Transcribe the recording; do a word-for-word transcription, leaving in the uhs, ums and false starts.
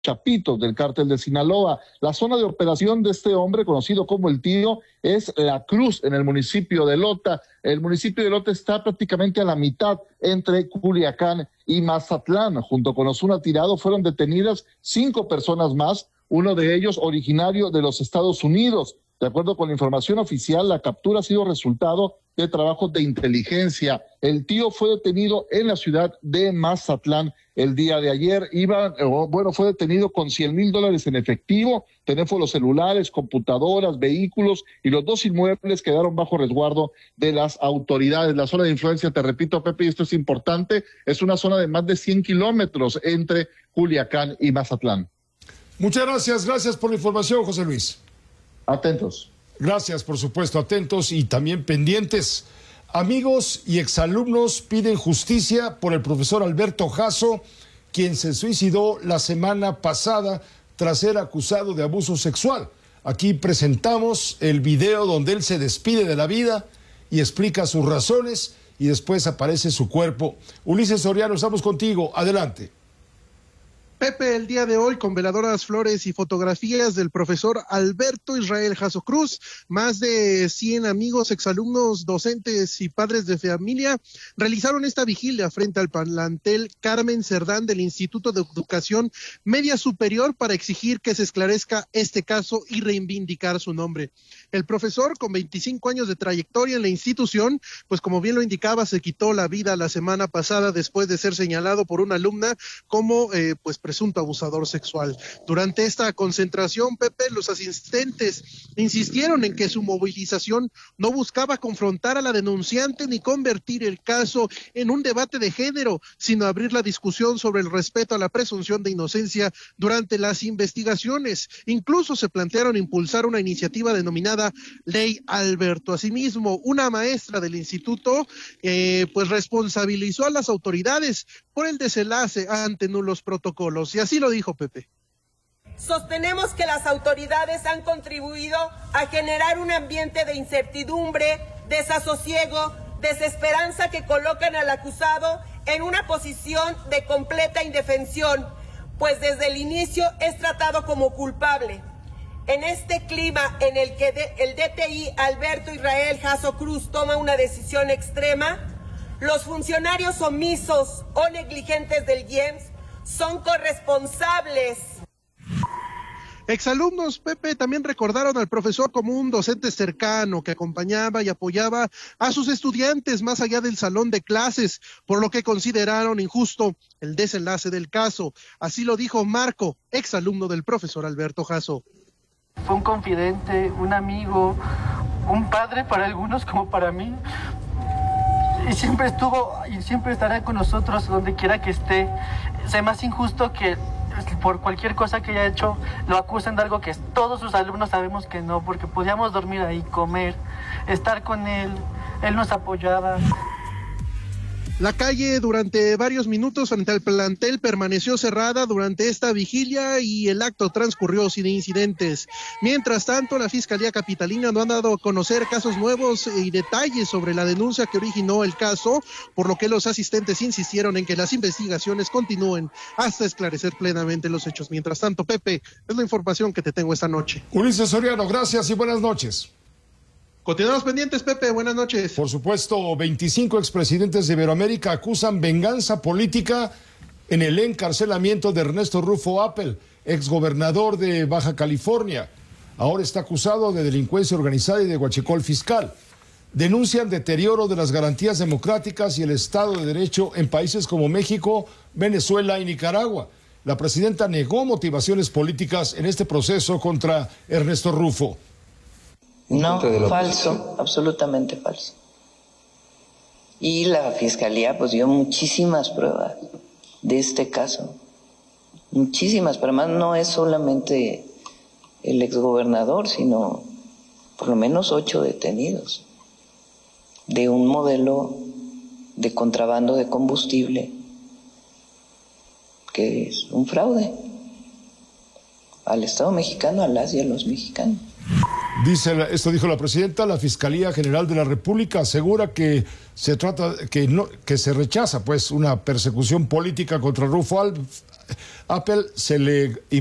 chapitos del cártel de Sinaloa. La zona de operación de este hombre, conocido como el Tío, es La Cruz, en el municipio de Lota. El municipio de Lota está prácticamente a la mitad entre Culiacán y Mazatlán. Junto con Osuna Tirado fueron detenidas cinco personas más, uno de ellos originario de los Estados Unidos. De acuerdo con la información oficial, la captura ha sido resultado de trabajos de inteligencia. El Tío fue detenido en la ciudad de Mazatlán el día de ayer. Iba, bueno, fue detenido con cien mil dólares en efectivo, teléfonos celulares, computadoras, vehículos, y los dos inmuebles quedaron bajo resguardo de las autoridades. La zona de influencia, te repito, Pepe, y esto es importante, es una zona de más de cien kilómetros entre Culiacán y Mazatlán. Muchas gracias, gracias por la información, José Luis. Atentos. Gracias, por supuesto, atentos y también pendientes. Amigos y exalumnos piden justicia por el profesor Alberto Jasso, quien se suicidó la semana pasada tras ser acusado de abuso sexual. Aquí presentamos el video donde él se despide de la vida y explica sus razones, y después aparece su cuerpo. Ulises Soriano, estamos contigo. Adelante. Pepe, el día de hoy, con veladoras, flores y fotografías del profesor Alberto Israel Jasso Cruz, más de cien amigos, exalumnos, docentes y padres de familia realizaron esta vigilia frente al plantel Carmen Cerdán del Instituto de Educación Media Superior para exigir que se esclarezca este caso y reivindicar su nombre. El profesor, con veinticinco años de trayectoria en la institución, pues como bien lo indicaba, se quitó la vida la semana pasada después de ser señalado por una alumna como eh, pues presunto abusador sexual. Durante esta concentración, Pepe, los asistentes insistieron en que su movilización no buscaba confrontar a la denunciante ni convertir el caso en un debate de género, sino abrir la discusión sobre el respeto a la presunción de inocencia durante las investigaciones. Incluso se plantearon impulsar una iniciativa denominada Ley Alberto. Asimismo, una maestra del instituto eh, pues responsabilizó a las autoridades por el desenlace ante nulos protocolos. Y así lo dijo Pepe. Sostenemos que las autoridades han contribuido a generar un ambiente de incertidumbre, desasosiego, desesperanza que colocan al acusado en una posición de completa indefensión, pues desde el inicio es tratado como culpable. En este clima en el que el D T I Alberto Israel Jasso Cruz toma una decisión extrema, los funcionarios omisos o negligentes del I E M S son corresponsables. Exalumnos, Pepe, también recordaron al profesor como un docente cercano que acompañaba y apoyaba a sus estudiantes más allá del salón de clases, por lo que consideraron injusto el desenlace del caso. Así lo dijo Marco, exalumno del profesor Alberto Jasso. Fue un confidente, un amigo, un padre para algunos como para mí. Y siempre estuvo y siempre estará con nosotros donde quiera que esté. Es más injusto que por cualquier cosa que haya hecho lo acusen de algo que todos sus alumnos sabemos que no, porque podíamos dormir ahí, comer, estar con él, él nos apoyaba. La calle durante varios minutos frente al plantel permaneció cerrada durante esta vigilia y el acto transcurrió sin incidentes. Mientras tanto, la Fiscalía Capitalina no ha dado a conocer casos nuevos y detalles sobre la denuncia que originó el caso, por lo que los asistentes insistieron en que las investigaciones continúen hasta esclarecer plenamente los hechos. Mientras tanto, Pepe, es la información que te tengo esta noche. Ulises Soriano, gracias y buenas noches. Continuamos pendientes, Pepe, buenas noches. Por supuesto, veinticinco expresidentes de Iberoamérica acusan venganza política en el encarcelamiento de Ernesto Rufo Appel, exgobernador de Baja California. Ahora está acusado de delincuencia organizada y de huachicol fiscal. Denuncian deterioro de las garantías democráticas y el Estado de Derecho en países como México, Venezuela y Nicaragua. La presidenta negó motivaciones políticas en este proceso contra Ernesto Rufo. No, falso, absolutamente falso. Y la Fiscalía pues dio muchísimas pruebas de este caso, muchísimas, pero además no es solamente el exgobernador, sino por lo menos ocho detenidos de un modelo de contrabando de combustible que es un fraude al Estado mexicano, a las y a los mexicanos. Dice, esto dijo la presidenta, la Fiscalía General de la República asegura que se trata, que no, que se rechaza pues una persecución política contra Rufo Appel. Se le